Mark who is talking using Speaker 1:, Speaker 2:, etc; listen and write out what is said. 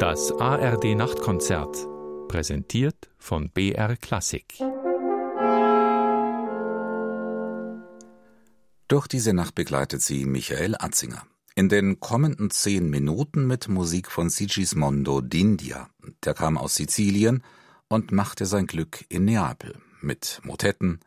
Speaker 1: Das ARD Nachtkonzert, präsentiert von BR Klassik.
Speaker 2: Durch diese Nacht begleitet sie Michael Atzinger. In den kommenden 10 Minuten mit Musik von Sigismondo d'India. Der kam aus Sizilien und machte sein Glück in Neapel mit Motetten,